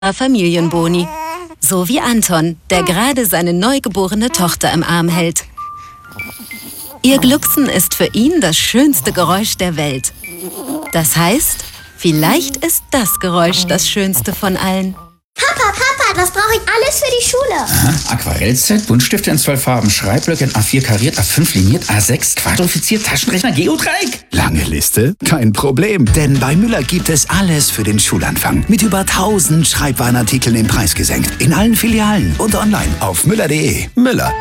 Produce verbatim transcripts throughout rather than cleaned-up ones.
Familienboni. So wie Anton, der gerade seine neugeborene Tochter im Arm hält. Ihr Glucksen ist für ihn das schönste Geräusch der Welt. Das heißt, vielleicht ist das Geräusch das schönste von allen. Papa, Papa, was brauche ich alles für die Schule? Aha, Aquarellset, Buntstifte in zwölf Farben, Schreibblöcke in A vier kariert, A fünf liniert, A sechs quadrifiziert, Taschenrechner, Geodreieck. Lange Liste? Kein Problem, denn bei Müller gibt es alles für den Schulanfang. Mit über tausend Schreibwarenartikeln im Preis gesenkt. In allen Filialen und online auf müller punkt de. Müller.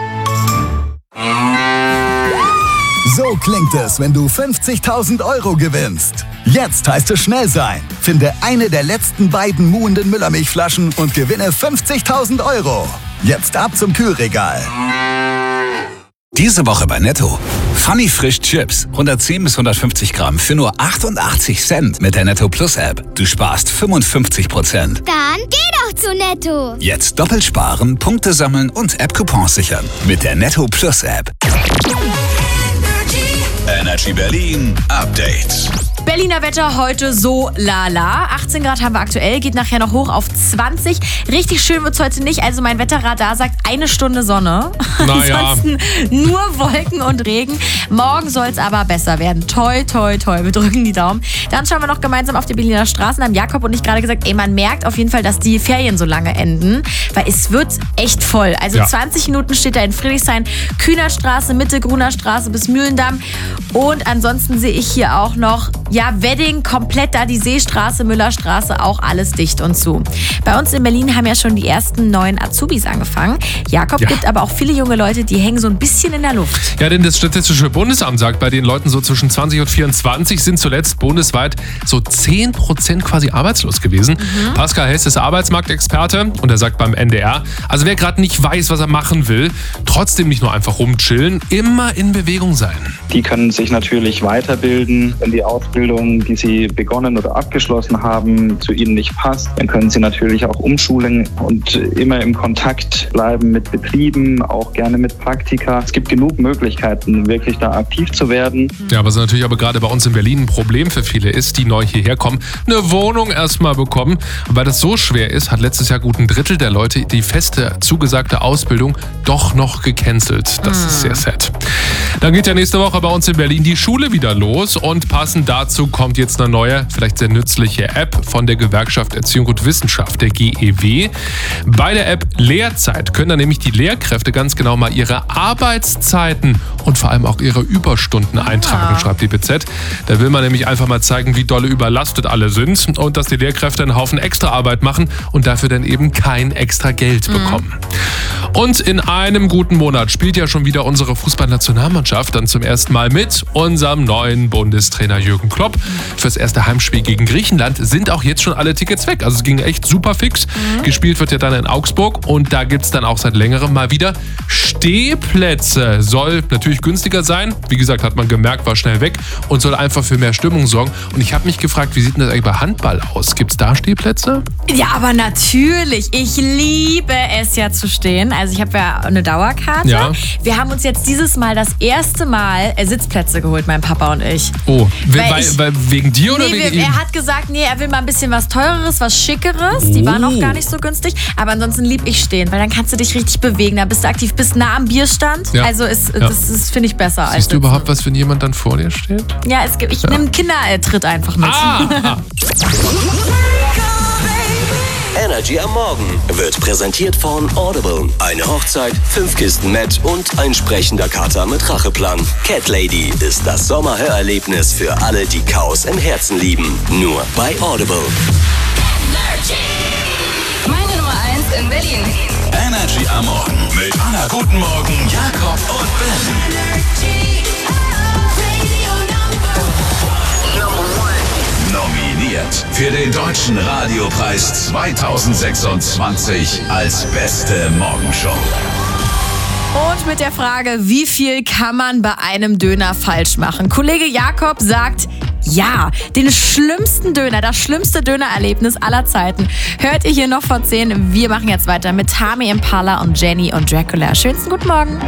So klingt es, wenn du fünfzigtausend Euro gewinnst. Jetzt heißt es schnell sein. Finde eine der letzten beiden muhenden Müllermilchflaschen und gewinne fünfzigtausend Euro. Jetzt ab zum Kühlregal. Diese Woche bei Netto. Funny Frisch Chips. hundertzehn bis hundertfünfzig Gramm für nur achtundachtzig Cent mit der Netto Plus App. Du sparst fünfundfünfzig Prozent. Dann geh doch zu Netto. Jetzt doppelt sparen, Punkte sammeln und App-Coupons sichern. Mit der Netto Plus App. Energy Berlin Update. Berliner Wetter heute so lala. achtzehn Grad haben wir aktuell, geht nachher noch hoch auf zwanzig. Richtig schön wird's heute nicht. Also mein Wetterradar sagt eine Stunde Sonne. Naja. Ansonsten nur Wolken und Regen. Morgen soll's aber besser werden. Toi, toi, toi. Wir drücken die Daumen. Dann schauen wir noch gemeinsam auf die Berliner Straßen. Haben Jakob und ich gerade gesagt, ey, man merkt auf jeden Fall, dass die Ferien so lange enden. Weil es wird echt voll. Also Ja. zwanzig Minuten steht da in Friedrichshain, Kühnerstraße, Mitte, Gruner Straße bis Mühlendamm. Und ansonsten sehe ich hier auch noch, ja, Wedding, komplett da die Seestraße, Müllerstraße, auch alles dicht und zu. Bei uns in Berlin haben ja schon die ersten neuen Azubis angefangen. Jakob, Ja. gibt aber auch viele junge Leute, die hängen so ein bisschen in der Luft. Ja, denn das Statistische Bundesamt sagt, bei den Leuten so zwischen zwanzig und vierundzwanzig sind zuletzt bundesweit so zehn Prozent quasi arbeitslos gewesen. Mhm. Pascal Hess ist Arbeitsmarktexperte und er sagt beim N D R, also wer gerade nicht weiß, was er machen will, trotzdem nicht nur einfach rumchillen, immer in Bewegung sein. Die können sich natürlich weiterbilden. Wenn die Ausbildung, die sie begonnen oder abgeschlossen haben, zu ihnen nicht passt, dann können sie natürlich auch umschulen und immer im Kontakt bleiben mit Betrieben, auch gerne mit Praktika. Es gibt genug Möglichkeiten, wirklich da aktiv zu werden. Ja, was natürlich aber gerade bei uns in Berlin ein Problem für viele ist, die neu hierher kommen, eine Wohnung erstmal bekommen. Und weil das so schwer ist, hat letztes Jahr gut ein Drittel der Leute die feste zugesagte Ausbildung doch noch gecancelt. Das ist sehr sad. Dann geht ja nächste Woche bei uns in Berlin die Schule wieder los und passend dazu kommt jetzt eine neue, vielleicht sehr nützliche App von der Gewerkschaft Erziehung und Wissenschaft, der G E W. Bei der App Lehrzeit können dann nämlich die Lehrkräfte ganz genau mal ihre Arbeitszeiten und vor allem auch ihre Überstunden eintragen, schreibt die B Z. Da will man nämlich einfach mal zeigen, wie dolle überlastet alle sind und dass die Lehrkräfte einen Haufen extra Arbeit machen und dafür dann eben kein extra Geld bekommen. Und in einem guten Monat spielt ja schon wieder unsere Fußballnationalmannschaft dann zum ersten Mal mit unserem neuen Bundestrainer Jürgen Klopp. Fürs erste Heimspiel gegen Griechenland sind auch jetzt schon alle Tickets weg. Also es ging echt super fix. Mhm. Gespielt wird ja dann in Augsburg und da gibt es dann auch seit längerem mal wieder Stehplätze. Soll natürlich günstiger sein. Wie gesagt, hat man gemerkt, war schnell weg und soll einfach für mehr Stimmung sorgen. Und ich habe mich gefragt, wie sieht denn das eigentlich bei Handball aus? Gibt es da Stehplätze? Ja, aber natürlich. Ich liebe es ja zu stehen. Also ich habe ja eine Dauerkarte. Ja. Wir haben uns jetzt dieses Mal das erste Mal Sitzplätze geholt, mein Papa und ich. Oh, we- Weil weil, ich- weil, wegen dir oder Nee, wegen wir, ihm? er hat gesagt, nee, er will mal ein bisschen was Teureres, was Schickeres. Die waren auch gar nicht so günstig. Aber ansonsten lieb ich stehen, weil dann kannst du dich richtig bewegen. Da bist du aktiv, bist nah am Bierstand. Ja. Also ist, Ja. das ist, finde ich, besser als Siehst du sitzen. überhaupt was, wenn jemand dann vor dir steht? Ja, es gibt, ich nehme einen Kindertritt einfach mit. Ah! Energy am Morgen wird präsentiert von Audible. Eine Hochzeit, fünf Kisten Met und ein sprechender Kater mit Racheplan. Cat Lady ist das Sommerhörerlebnis für alle, die Chaos im Herzen lieben. Nur bei Audible. Meine Nummer eins in Berlin. Energy am Morgen mit Anna Guten Morgen, Jakob und Ben. Nominiert für den Deutschen Radiopreis zweitausendsechsundzwanzig als beste Morgenshow. Und mit der Frage, wie viel kann man bei einem Döner falsch machen? Kollege Jakob sagt, ja, den schlimmsten Döner, das schlimmste Dönererlebnis aller Zeiten hört ihr hier noch vor zehn. Wir machen jetzt weiter mit Tami Impala und Jenny und Dracula. Schönsten guten Morgen.